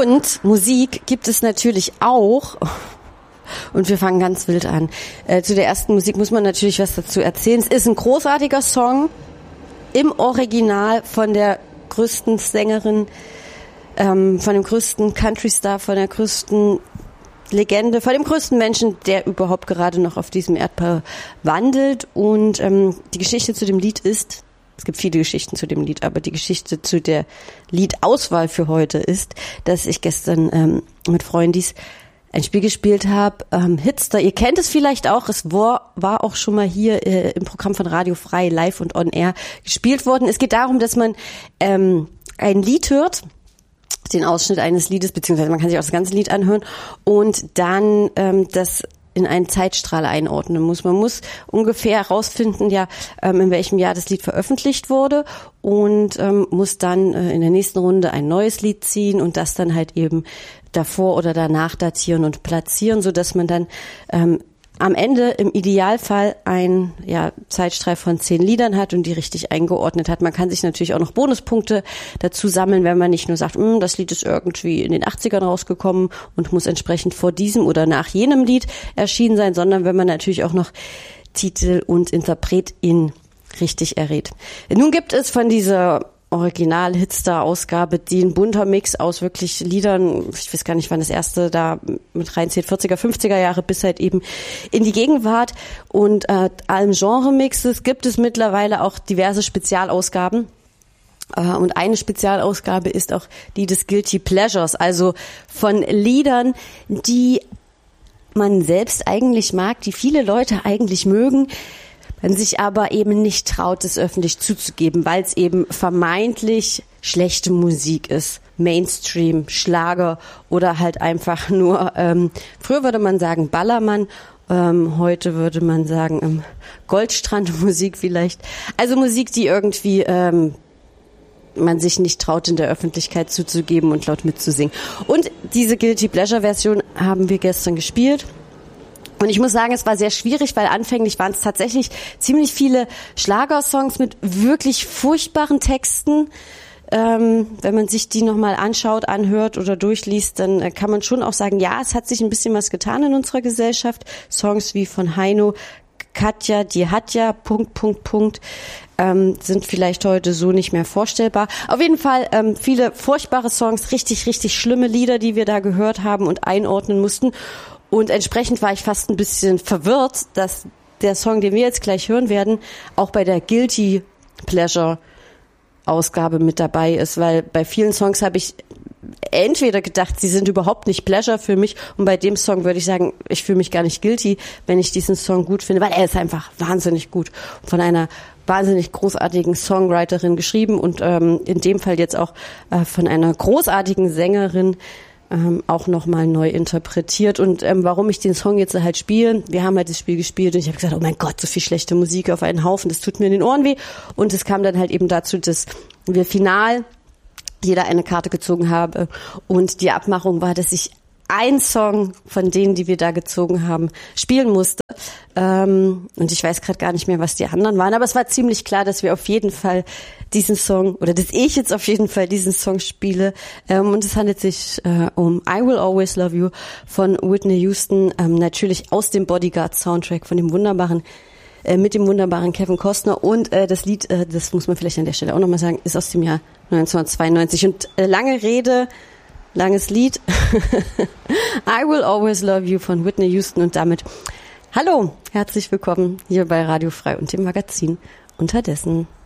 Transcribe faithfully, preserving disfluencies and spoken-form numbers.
Und Musik gibt es natürlich auch. Und wir fangen ganz wild an. Äh, zu der ersten Musik muss man natürlich was dazu erzählen. Es ist ein großartiger Song im Original von der größten Sängerin, ähm, von dem größten Country-Star, von der größten Legende, von dem größten Menschen, der überhaupt gerade noch auf diesem Erdball wandelt. Und ähm, die Geschichte zu dem Lied ist, es gibt viele Geschichten zu dem Lied, aber die Geschichte zu der Liedauswahl für heute ist, dass ich gestern ähm, mit Freundis ein Spiel gespielt habe, ähm, Hitster. Ihr kennt es vielleicht auch, es war, war auch schon mal hier äh, im Programm von Radio Frei live und on air gespielt worden. Es geht darum, dass man ähm, ein Lied hört, den Ausschnitt eines Liedes, beziehungsweise man kann sich auch das ganze Lied anhören und dann ähm, das in einen Zeitstrahl einordnen muss. Man muss ungefähr herausfinden, ja, ähm, in welchem Jahr das Lied veröffentlicht wurde und ähm, muss dann äh, in der nächsten Runde ein neues Lied ziehen und das dann halt eben davor oder danach datieren und platzieren, so dass man dann ähm, am Ende im Idealfall ein ja, Zeitstrahl von zehn Liedern hat und die richtig eingeordnet hat. Man kann sich natürlich auch noch Bonuspunkte dazu sammeln, wenn man nicht nur sagt, das Lied ist irgendwie in den achtzigern rausgekommen und muss entsprechend vor diesem oder nach jenem Lied erschienen sein, sondern wenn man natürlich auch noch Titel und Interpretin richtig errät. Nun gibt es von dieser Original-Hitstar-Ausgabe, die ein bunter Mix aus wirklich Liedern, ich weiß gar nicht, wann das erste da mit reinzählt, vierziger, fünfziger Jahre bis halt eben in die Gegenwart und äh, allem Genre-Mixes gibt es mittlerweile auch diverse Spezialausgaben. Uh, und eine Spezialausgabe ist auch die des Guilty Pleasures, also von Liedern, die man selbst eigentlich mag, die viele Leute eigentlich mögen, man sich aber eben nicht traut, es öffentlich zuzugeben, weil es eben vermeintlich schlechte Musik ist. Mainstream, Schlager oder halt einfach nur, ähm, früher würde man sagen Ballermann, ähm, heute würde man sagen ähm, Goldstrandmusik vielleicht. Also Musik, die irgendwie ähm, man sich nicht traut, in der Öffentlichkeit zuzugeben und laut mitzusingen. Und diese Guilty Pleasure Version haben wir gestern gespielt. Und ich muss sagen, es war sehr schwierig, weil anfänglich waren es tatsächlich ziemlich viele Schlagersongs mit wirklich furchtbaren Texten. Ähm, wenn man sich die nochmal anschaut, anhört oder durchliest, dann äh, kann man schon auch sagen, ja, es hat sich ein bisschen was getan in unserer Gesellschaft. Songs wie von Heino, Katja, die hat ja, Punkt, Punkt, Punkt, ähm, sind vielleicht heute so nicht mehr vorstellbar. Auf jeden Fall ähm, viele furchtbare Songs, richtig, richtig schlimme Lieder, die wir da gehört haben und einordnen mussten. Und entsprechend war ich fast ein bisschen verwirrt, dass der Song, den wir jetzt gleich hören werden, auch bei der Guilty Pleasure Ausgabe mit dabei ist, weil bei vielen Songs habe ich entweder gedacht, sie sind überhaupt nicht Pleasure für mich und bei dem Song würde ich sagen, ich fühle mich gar nicht guilty, wenn ich diesen Song gut finde, weil er ist einfach wahnsinnig gut. Von einer wahnsinnig großartigen Songwriterin geschrieben und ähm, in dem Fall jetzt auch äh, von einer großartigen Sängerin Ähm, auch nochmal neu interpretiert. Und ähm, warum ich den Song jetzt halt spiele, wir haben halt das Spiel gespielt und ich habe gesagt, oh mein Gott, so viel schlechte Musik auf einen Haufen, das tut mir in den Ohren weh. Und es kam dann halt eben dazu, dass wir final jeder eine Karte gezogen haben und die Abmachung war, dass ich ein Song von denen, die wir da gezogen haben, spielen musste. Ähm, und ich weiß gerade gar nicht mehr, was die anderen waren, aber es war ziemlich klar, dass wir auf jeden Fall diesen Song, oder dass ich jetzt auf jeden Fall diesen Song spiele. Ähm, und es handelt sich äh, um I Will Always Love You von Whitney Houston, ähm, natürlich aus dem Bodyguard-Soundtrack von dem wunderbaren, äh, mit dem wunderbaren Kevin Costner. Und äh, das Lied, äh, das muss man vielleicht an der Stelle auch nochmal sagen, ist aus dem Jahr neunzehnhundertzweiundneunzig. Und äh, lange Rede, langes Lied. I Will Always Love You von Whitney Houston und damit hallo, herzlich willkommen hier bei Radio Frei und dem Magazin Unterdessen.